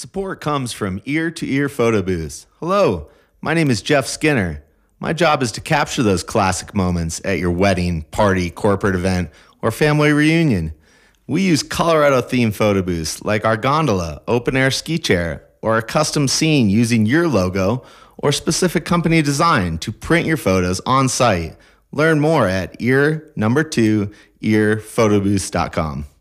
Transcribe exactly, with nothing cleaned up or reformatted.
Support comes from Ear to Ear Photo Booths. Hello, my name is Jeff Skinner. My job is to capture those classic moments at your wedding, party, corporate event, or family reunion. We use Colorado-themed photo booths like our gondola, open-air ski chair, or a custom scene using your logo or specific company design to print your photos on site. Learn more at ear number two ear photo booths dot com.